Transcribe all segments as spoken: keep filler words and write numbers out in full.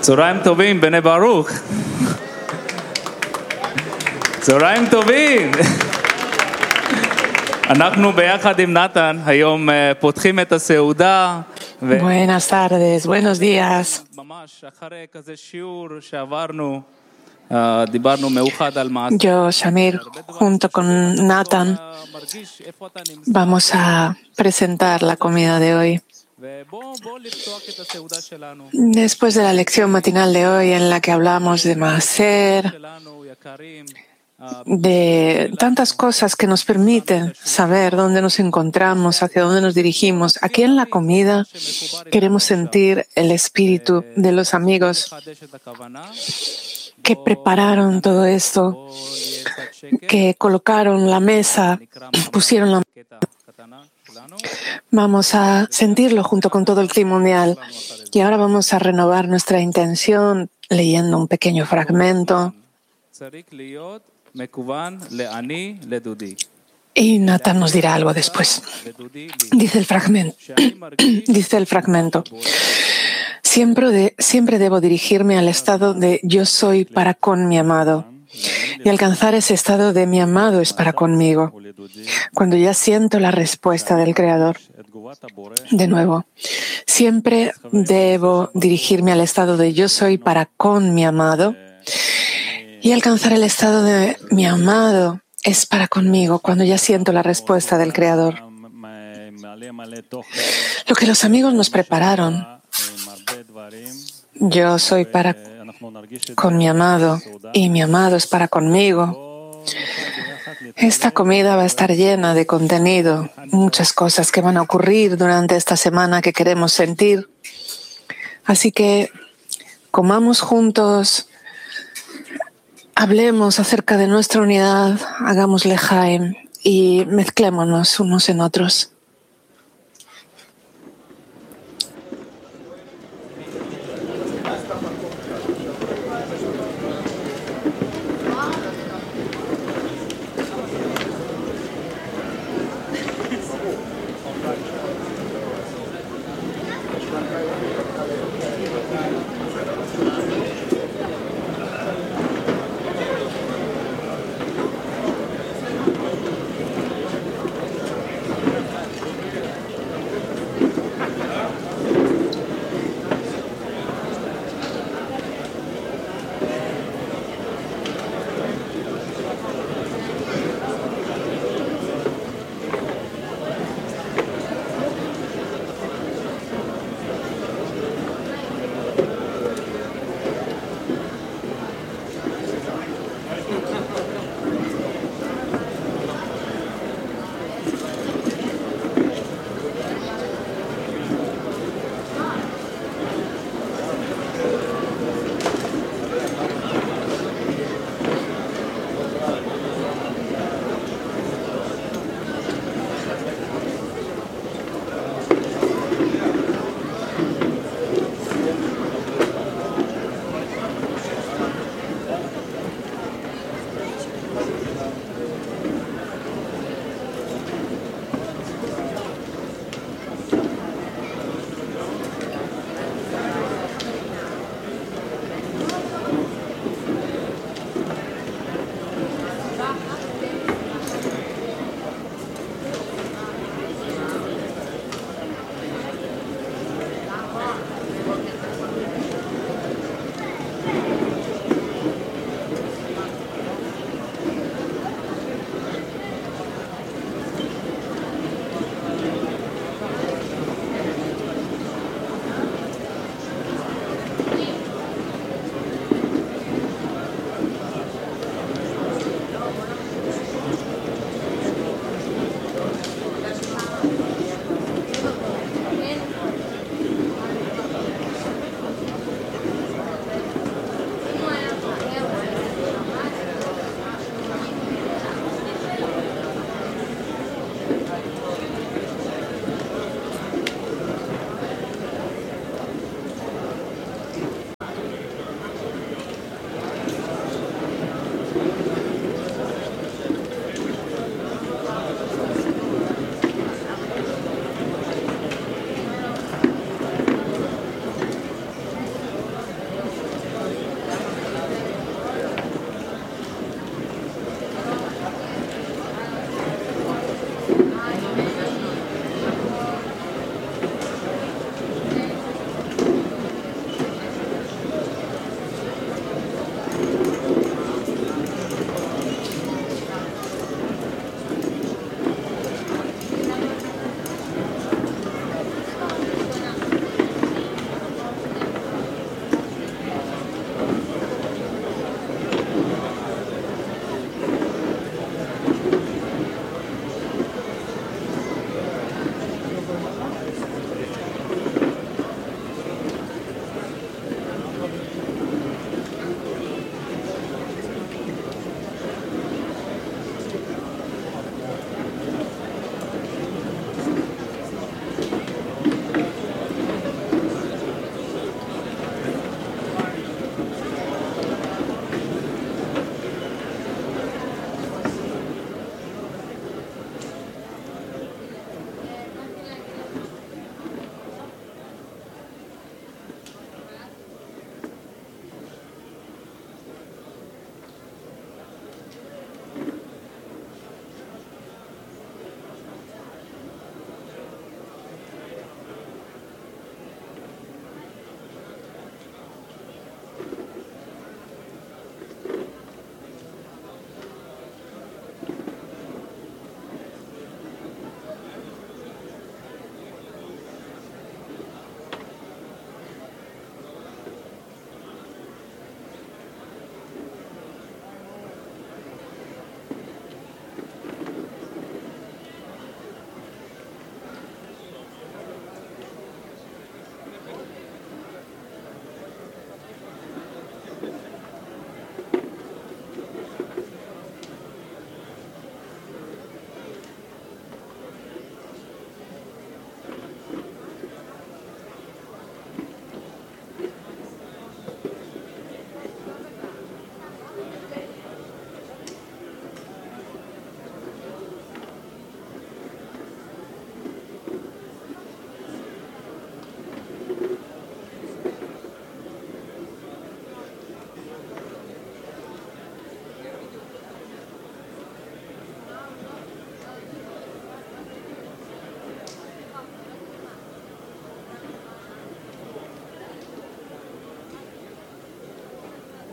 צהריים טובים, בני ברוך. צהריים טובים. אנחנו ביחד עם נתן היום פותחים את הסעודה. Buenas tardes, buenos días. ממש אחרי כזה שיעור שעברנו, דיברנו מאוחד על מעשה. Yo, Shamir, junto con Nathan, vamos a presentar la comida de hoy. Después de la lección matinal de hoy en la que hablamos de Maaser, de tantas cosas que nos permiten saber dónde nos encontramos, hacia dónde nos dirigimos, aquí en la comida queremos sentir el espíritu de los amigos que prepararon todo esto, que colocaron la mesa, pusieron la mesa. Vamos a sentirlo junto con todo el clima mundial. Y ahora vamos a renovar nuestra intención leyendo un pequeño fragmento. Y Nathan nos dirá algo después. Dice el fragmento. Dice el fragmento. Siempre, de, siempre debo dirigirme al estado de yo soy para con mi amado. Y alcanzar ese estado de mi amado es para conmigo. Cuando ya siento la respuesta del Creador. De nuevo, siempre debo dirigirme al estado de yo soy para con mi amado. Y alcanzar el estado de mi amado es para conmigo cuando ya siento la respuesta del Creador. Lo que los amigos nos prepararon. Yo soy para con mi amado y mi amado es para conmigo. Esta comida va a estar llena de contenido, muchas cosas que van a ocurrir durante esta semana que queremos sentir. Así que comamos juntos, hablemos acerca de nuestra unidad, hagamos lejaim y mezclémonos unos en otros.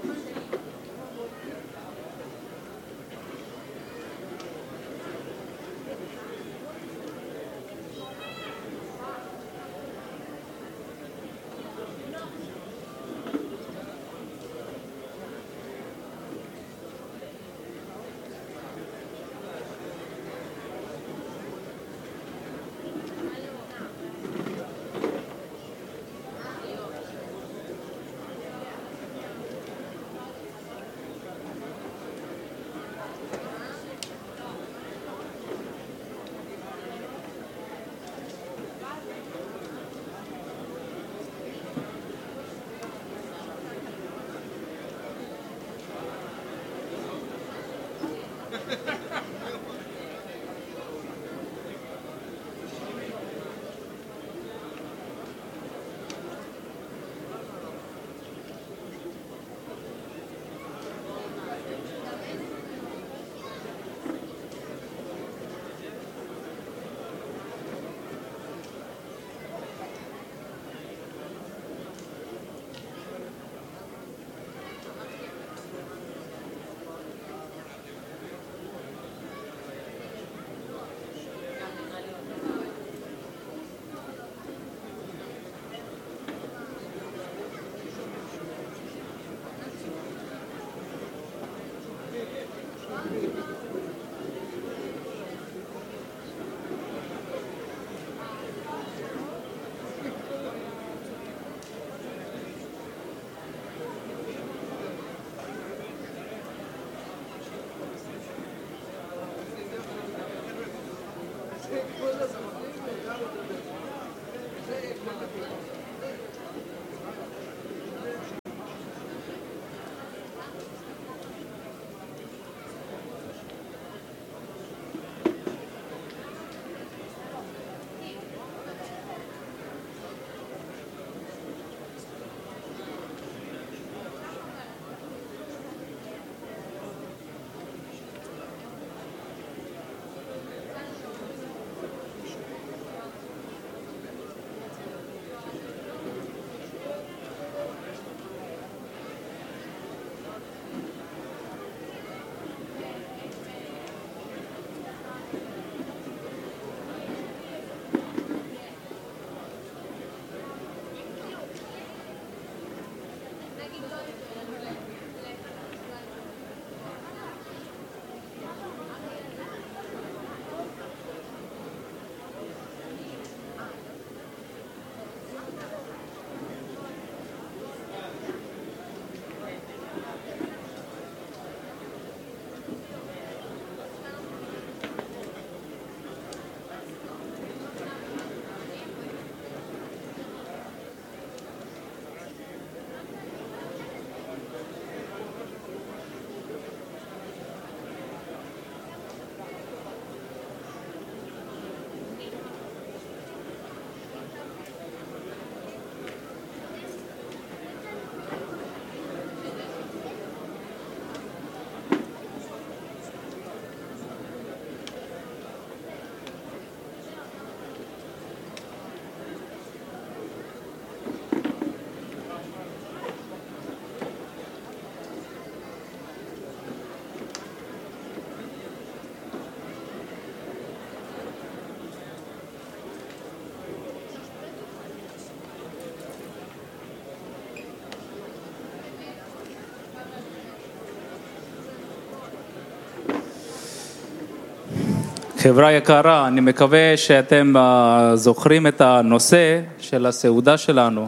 חברה יקרה, אני מקווה שאתם זוכרים את הנושא של הסעודה שלנו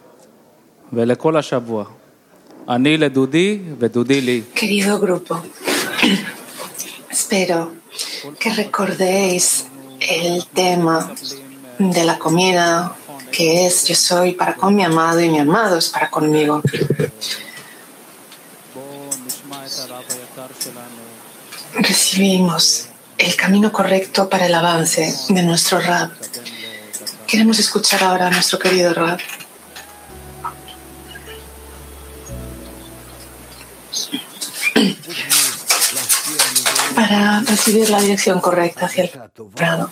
ולכל השבוע. אני לדודי ודודי לי. Querido grupo, espero que recordéis el tema de la comida que es yo soy para con mi amado y mi amado es para conmigo. Recibimos el camino correcto para el avance de nuestro Rab. Queremos escuchar ahora a nuestro querido Rab. Para recibir la dirección correcta hacia el prado.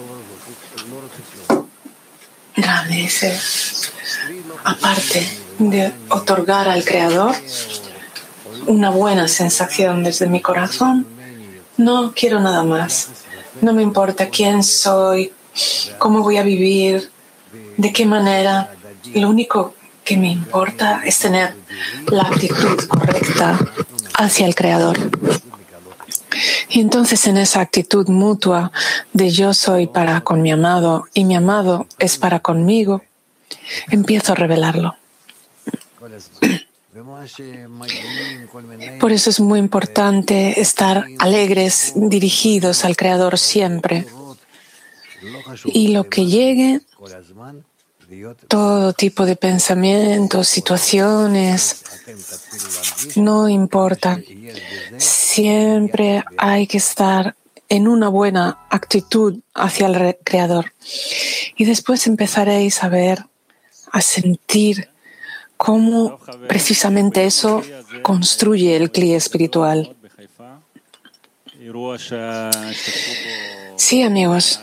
Rab dice, aparte de otorgar al Creador, una buena sensación desde mi corazón. No quiero nada más. No me importa quién soy, cómo voy a vivir, de qué manera. Lo único que me importa es tener la actitud correcta hacia el Creador. Y entonces en esa actitud mutua de yo soy para con mi amado y mi amado es para conmigo, empiezo a revelarlo. Por eso es muy importante estar alegres, dirigidos al Creador siempre. Y lo que llegue, todo tipo de pensamientos, situaciones, no importa. Siempre hay que estar en una buena actitud hacia el Creador. Y después empezaréis a ver, a sentir cómo precisamente eso construye el cli espiritual. Sí, amigos,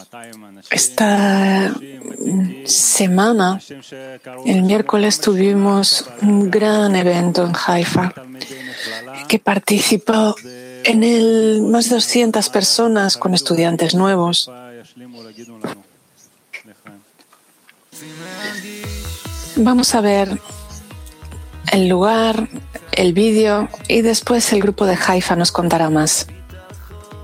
esta semana, el miércoles, tuvimos un gran evento en Haifa que participó en él más de doscientas personas con estudiantes nuevos. Vamos a ver el lugar, el vídeo y después el grupo de Haifa nos contará más.